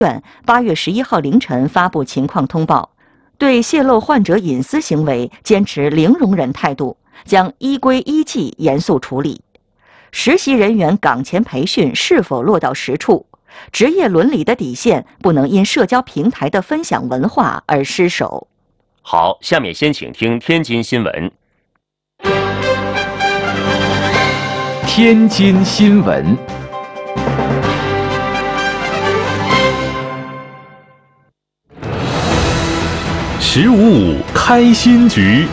院8月11号凌晨发布情况通报，对泄露患者隐私行为坚持零容忍态度，将依规依纪严肃处理。实习人员岗前培训是否落到实处？职业伦理的底线不能因社交平台的分享文化而失守。 好，下面先请听天津新闻。 天津新闻。15.5开新局。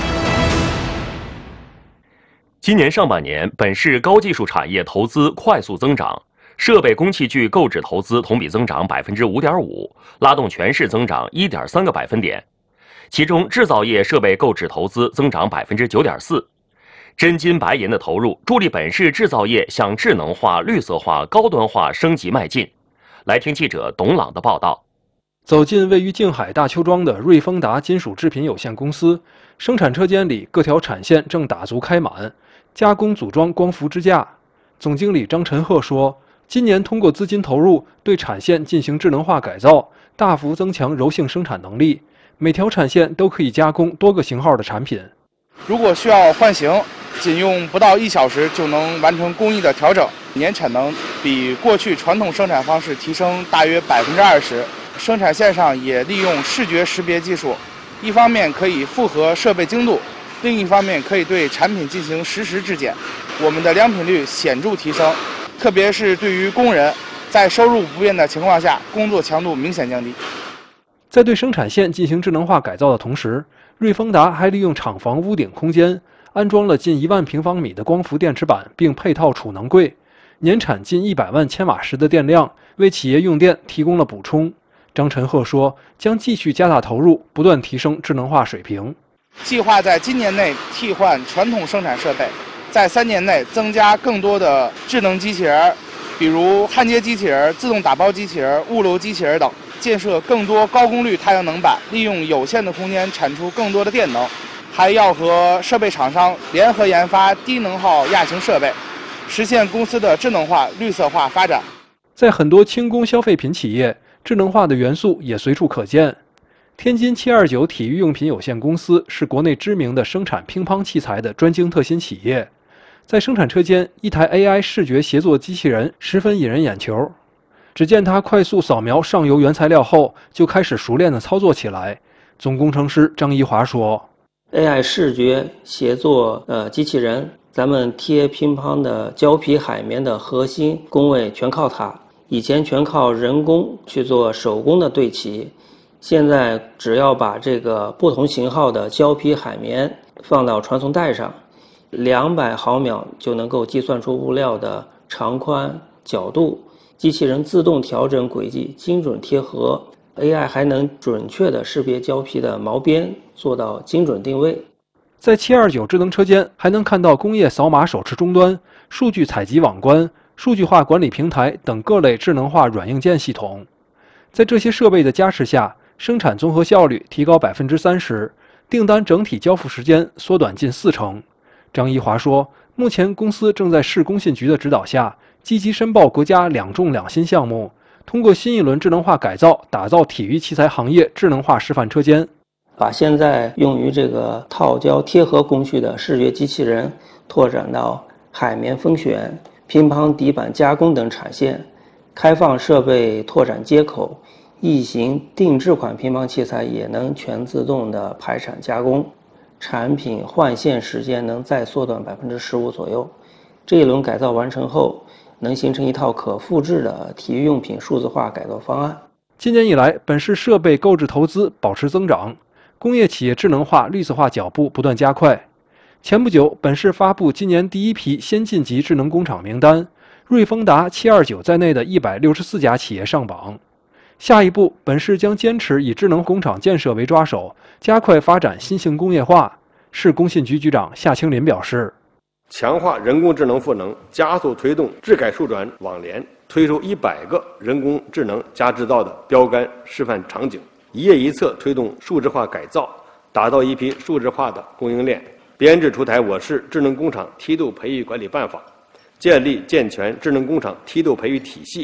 今年上半年，本市高技术产业投资快速增长，设备工器具购置投资同比增长5.5%，拉动全市增长1.3个百分点。其中，制造业设备购置投资增长9.4%，真金白银的投入助力本市制造业向智能化、绿色化、高端化升级迈进。来听记者董朗的报道。 走进位于静海大邱庄的瑞丰达金属制品有限公司，生产车间里各条产线正打足开满，加工组装光伏支架。总经理张晨鹤说，今年通过资金投入，对产线进行智能化改造，大幅增强柔性生产能力，每条产线都可以加工多个型号的产品。 如果需要换型，仅用不到1小时就能完成工艺的调整，年产能比过去传统生产方式提升大约20%。生产线上也利用视觉识别技术，一方面可以复核设备精度，另一方面可以对产品进行实时质检，我们的良品率显著提升，特别是对于工人，在收入不变的情况下，工作强度明显降低。 在对生产线进行智能化改造的同时，瑞丰达还利用厂房屋顶空间安装了近1万平方米的光伏电池板，并配套储能柜，年产近100万千瓦时的电量，为企业用电提供了补充。张晨鹤说，将继续加大投入，不断提升智能化水平。 计划在今年内替换传统生产设备，在3年内增加更多的智能机器人，比如焊接机器人、自动打包机器人、物流机器人等，建设更多高功率太阳能板，利用有限的空间产出更多的电能。还要和设备厂商联合研发低能耗亚型设备，实现公司的智能化、绿色化发展。 在很多轻工消费品企业，智能化的元素也随处可见。天津729体育用品有限公司是国内知名的生产乒乓器材的专精特新企业。在生产车间，一台 AI 视觉协作机器人十分引人眼球。只见它快速扫描上游原材料后，就开始熟练地操作起来。总工程师张一华说 ：“AI 视觉协作机器人，咱们贴乒乓的胶皮海绵的核心工位全靠它。以前全靠人工去做手工的对齐，现在只要把这个不同型号的胶皮海绵放到传送带上，200毫秒就能够计算出物料的长宽角度，机器人自动调整轨迹，精准贴合。AI 还能准确地识别胶皮的毛边，做到精准定位。” 在729智能车间，还能看到工业扫码手持终端、数据采集网关、数据化管理平台等各类智能化软硬件系统。在这些设备的加持下，生产综合效率提高30%，订单整体交付时间缩短近40%。张一华说，目前公司正在市工信局的指导下，积极申报国家2重2新项目，通过新一轮智能化改造，打造体育器材行业智能化示范车间。 把现在用于这个套胶贴合工序的视觉机器人拓展到海绵封选、乒乓底板加工等产线，开放设备拓展接口，异形定制款乒乓器材也能全自动的排产加工，产品换线时间能再缩短15%左右。这一轮改造完成后，能形成一套可复制的体育用品数字化改造方案。 今年以来，本市设备购置投资保持增长，工业企业智能化、绿色化脚步不断加快。前不久，本市发布今年第一批先进级智能工厂名单，瑞丰达、729在内的164家企业上榜。下一步，本市将坚持以智能工厂建设为抓手，加快发展新型工业化。市工信局局长夏清林表示， 强化人工智能赋能，加速推动智改数转网联，推出100个人工智能加制造的标杆示范场景，一页一册推动数字化改造，打造一批数字化的供应链，编制出台我市智能工厂梯度培育管理办法，建立健全智能工厂梯度培育体系，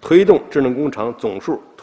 推动智能工厂总数